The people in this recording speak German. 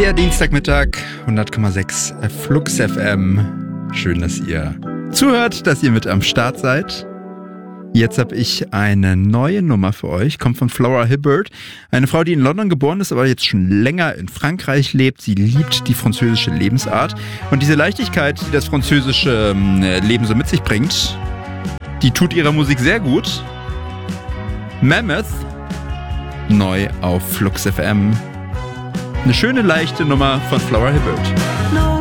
Der Dienstagmittag, 100,6 Flux FM. Schön, dass ihr zuhört, dass ihr mit am Start seid. Jetzt habe ich eine neue Nummer für euch, kommt von Flora Hibbert. Eine Frau, die in London geboren ist, aber jetzt schon länger in Frankreich lebt. Sie liebt die französische Lebensart. Und diese Leichtigkeit, die das französische Leben so mit sich bringt, die tut ihrer Musik sehr gut. Mammoth, neu auf Flux FM. Eine schöne, leichte Nummer von Flora Hibbert. No